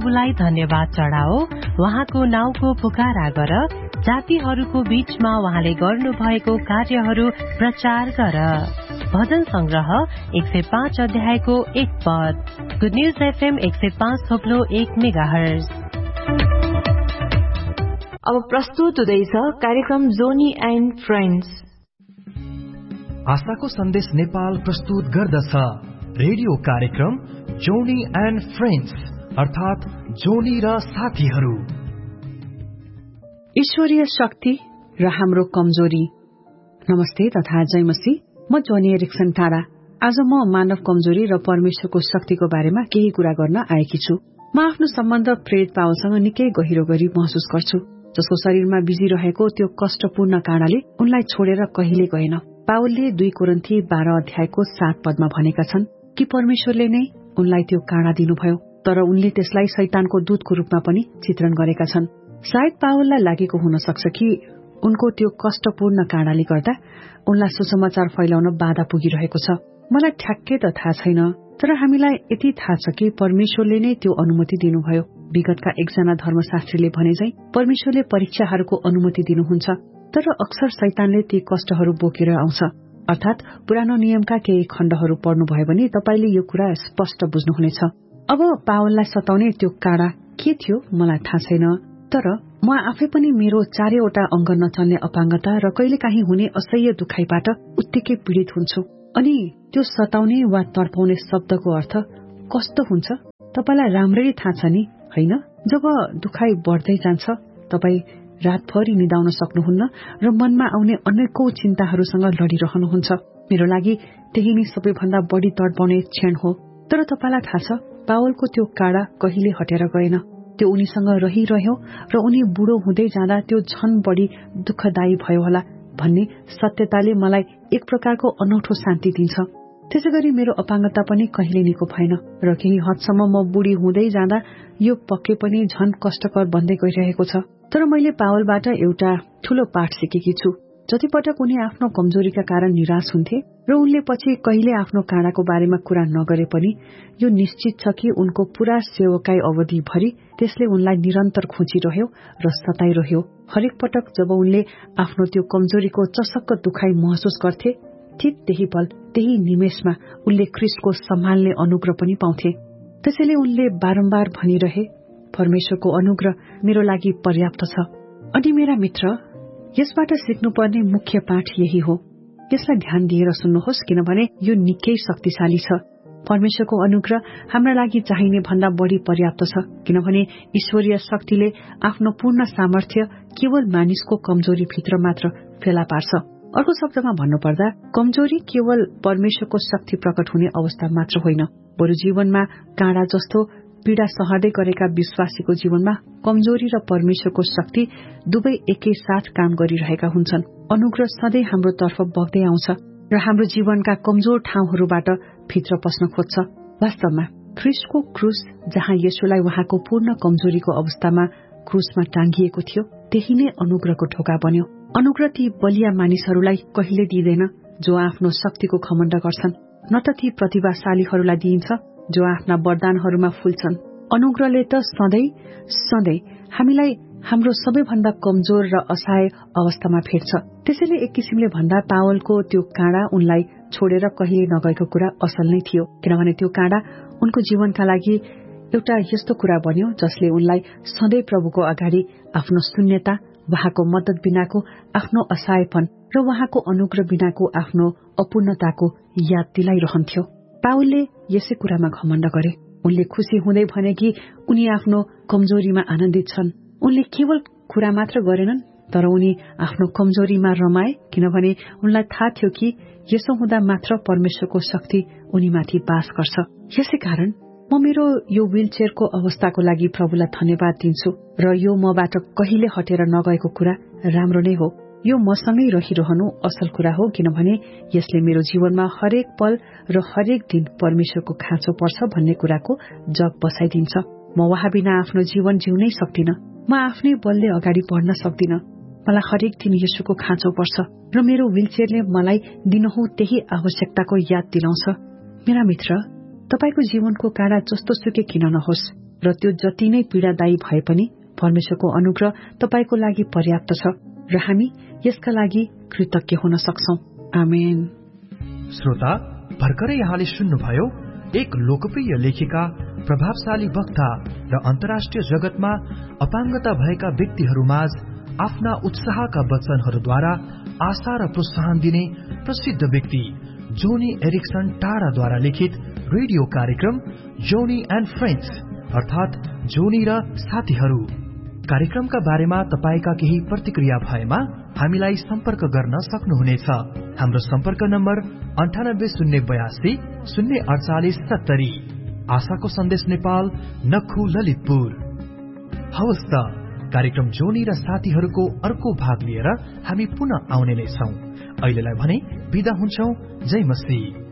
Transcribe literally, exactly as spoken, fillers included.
प्रभुलाई धन्यवाद चढाओ, उहाँको नाउँको पुकारा गर, जातिहरूको बीचमा उहाँले गर्नु भएको कार्यहरू प्रचार गर। भजन संग्रह एक सय पाँच अध्यायको एक पद। गुड न्यूज एफएम एक सय पाँच थोप्लो एक मेगाहर्ज। अब प्रस्तुत हुँदैछ कार्यक्रम जोनी एन्ड फ्रेन्ड्स। आशाको सन्देश नेपाल प्रस्तुत गर्दछ रेडियो कार्यक्रम जोनी एन्ड फ्रेन्ड्स, अर्थात जोनी र साथीहरू। ईश्वरीय शक्ति र हाम्रो कमजोरी। नमस्ते तथा जय मसीह। म जोनी एरिक्सन टाढा। आज म मानव कमजोरी र परमेश्वरको शक्तिको बारेमा केही कुरा गर्न आएकी छु। म आफ्नो सम्बन्ध प्रेरित पावलसँग निकै गहिरो गरी महसुस गर्छु, जसको शरीरमा बिजी रहेको त्यो कष्टपूर्ण काँडाले उनलाई छोडेर कहिले गएन। पावलले दुई कोरिन्थी बाह्र अध्यायको सात पदमा भनेका छन् कि परमेश्वरले नै उनलाई त्यो काँडा दिनुभयो, तर उनले त्यसलाई शैतानको दूतको रूपमा पनि चित्रण गरेका छन्। सायद पावललाई लागेको हुन सक्छ कि उनको त्यो कष्टपूर्ण काँडाले गर्दा उनलाई सुसमाचार फैलाउन बाधा पुगिरहेको छ। मलाई ठ्याक्कै त थाहा छैन, तर हामीलाई यति थाहा छ कि परमेश्वरले नै त्यो अनुमति दिनुभयो। विगतका एकजना धर्मशास्त्रीले भने झै परमेश्वरले परीक्षाहरूको अनुमति दिनुहुन्छ, तर अक्सर शैतानले ती कष्टहरू बोकेर आउँछ। अर्थात पुरानो नियमका केही खण्डहरू पढ्नुभयो भने तपाईले यो कुरा स्पष्ट बुझ्नुहुनेछ। अब पावललाई सताउने त्यो काँडा के थियो मलाई थाहा छैन, तर म आफै पनि मेरो चारैवटा अंग नचल्ने अपाङ्गता र कहिलेकाहीँ हुने असह्य दुखाइबाट उत्तिकै पीड़ित हुन्छु। अनि त्यो सताउने वा तर्पाउने शब्दको अर्थ कस्तो हुन्छ तपाईलाई राम्ररी थाहा छ नि, हैन? जब दुखाइ बढ्दै जान्छ, तपाई रातभरि निदाउन सक्नुहुन्न र मनमा आउने अनेकौं चिन्ताहरूसँग लडिरहनुहुन्छ। मेरो लागि त्यही नै सबैभन्दा बढी तडपाउने क्षण हो। तर तपाईलाई थाहा छ, पावलको त्यो काँडा कहिले हटेर गएन। त्यो उनीसँग रहिरह्यो र उनी बुढो हुँदै जाँदा त्यो झन बढी दुःखदायी भयो होला भन्ने सत्यताले मलाई एक प्रकारको अनौठो शान्ति दिन्छ। त्यसैगरी मेरो अपाङ्गता पनि कहिले निको भएन र केही हदसम्म म बुढी हुँदै जाँदा यो पक्कै पनि झन कष्टकर बन्दै गइरहेको छ। तर मैले पावलबाट एउटा ठूलो पाठ सिकेकी छु। जतिपटक उनी आफ्नो कमजोरीका कारण निराश हुन्थे र उनले पछि कहिले आफ्नो काँडाको बारेमा कुरा नगरे पनि यो निश्चित छ कि उनको पूरा सेवकाई अवधिभरि त्यसले उनलाई निरन्तर खुचिरह्यो र सताइरह्यो। हरेक पटक जब उनले आफ्नो त्यो कमजोरीको चसक्क दुखाइ महसुस गर्थे, ठीक त्यही पल त्यही निमेषमा उनले ख्रीष्टको सम्हाल्ने अनुग्रह पनि पाउँथे। त्यसैले उनले बारम्बार भनिरहे, परमेश्वरको अनुग्रह मेरो लागि पर्याप्त छ। अनि मेरा मित्र, यसबाट सिक्नुपर्ने मुख्य पाठ यही हो। यसलाई ध्यान दिएर सुन्नुहोस्, किनभने यो निकै शक्तिशाली छ। परमेश्वरको अनुग्रह हाम्रा लागि चाहिने भन्दा बढी पर्याप्त छ, किनभने ईश्वरीय शक्तिले आफ्नो पूर्ण सामर्थ्य केवल मानिसको कमजोरी भित्र मात्र फेला पार्छ। अर्को शब्दमा भन्नुपर्दा कमजोरी केवल परमेश्वरको शक्ति प्रकट हुने अवस्था मात्र होइन, बरु जीवनमा काँडा जस्तो पीड़ा सहँदै गरेका विश्वासीको जीवनमा कमजोरी र परमेश्वरको शक्ति दुवै एकै साथ काम गरिरहेका हुन्छन्। अनुग्रह सधैँ हाम्रो तर्फ बग्दै आउँछ र हाम्रो जीवनका कमजोर ठाउँहरूबाट भित्र पस्न खोज्छ। वास्तवमा ख्रीष्टको क्रूस, जहाँ येशूलाई उहाँको पूर्ण कमजोरीको अवस्थामा क्रूसमा टाँगिएको थियो, त्यही नै अनुग्रहको ढोका बन्यो। अनुग्रह ती बलिया मानिसहरूलाई कहिले दिँदैन जो आफ्नो शक्तिको घमण्ड गर्छन्, न त ती प्रतिभाशालीहरूलाई दिइन्छ जो आफ्ना वरदानहरूमा फुल्छन्। अनुग्रहले त सधैँ सधैँ हामीलाई हाम्रो सबैभन्दा कमजोर र असहाय अवस्थामा भेट्छ। त्यसैले एक किसिमले भन्दा पावलको त्यो काँडा उनलाई छोडेर कहिले नगएको कुरा असल नै थियो, किनभने त्यो काँडा उनको जीवनका लागि एउटा यस्तो कुरा बन्यो जसले उनलाई सधैँ प्रभुको अगाडि आफ्नो शून्यता, उहाँको मद्दत बिनाको आफ्नो असहायपन र उहाँको अनुग्रह बिनाको आफ्नो अपूर्णताको याद दिलाइरहन्थ्यो। पावलले यसै कुरामा घमण्ड गरे। उनले खुसी हुँदै भने कि उनी आफ्नो कमजोरीमा आनन्दित छन्। उनले केवल कुरा मात्र गरेनन्, तर उनी आफ्नो कमजोरीमा रमाए, किनभने उनलाई थाहा थियो कि यसो हुँदा मात्र परमेश्वरको शक्ति उनीमाथि बास गर्छ। यसै कारण म मेरो यो व्हीलचेयरको अवस्थाको लागि प्रभुलाई धन्यवाद दिन्छु र यो मबाट कहिले हटेर नगएको कुरा राम्रो नै हो। यो मसँगै रहिरहनु असल कुरा हो, किनभने यसले मेरो जीवनमा हरेक पल र हरेक दिन परमेश्वरको खाँचो पर्छ भन्ने कुराको जग बसाइदिन्छ। म उहाँ बिना आफ्नो जीवन जिउनै सक्दिन। म आफ्नै बलले अगाडि बढ्न सक्दिन। मलाई हरेक दिन येशूको खाँचो पर्छ र मेरो व्हीलचेयरले मलाई दिनहुँ त्यही आवश्यकताको याद दिलाउँछ। मेरा मित्र, तपाईको जीवनको काँडा जस्तो सुकै किन नहोस् र र त्यो जति नै पीड़ादायी भए पनि परमेश्वरको अनुग्रह तपाईको लागि पर्याप्त छ र हामी यसका लागि कृतज्ञ हुन सक्छौं। आमेन। श्रोता, भर्खरै यहाँले सुन्नुभयो एक लोकप्रिय लेखिका, प्रभावशाली वक्ता र अन्तर्राष्ट्रिय जगतमा अपाङ्गता भएका व्यक्तिहरूमाझ आफ्ना उत्साहका वचनहरूद्वारा आशा र प्रोत्साहन दिने प्रसिद्ध व्यक्ति जोनी एरिक्सन टाराद्वारा लिखित रेडियो कार्यक्रम जोनी एन्ड फ्रेन्ड्स अर्थात जोनी र साथीहरू। कार्यक्रमका बारेमा तपाईका केही प्रतिक्रिया भएमा हामीलाई सम्पर्क गर्न सक्नुहुनेछ। हाम्रो सम्पर्क नम्बर अन्ठानब्बे शून्य बयासी शून्य अडचालिस सत्तरी। आशाको सन्देश नेपाल, नखु, ललितपुर। हवस् त, कार्यक्रम जोनी र साथीहरूको अर्को भाग लिएर हामी पुनः आउने नै छौं। अहिलेलाई भने बिदा हुन्छौं। जय मसीह।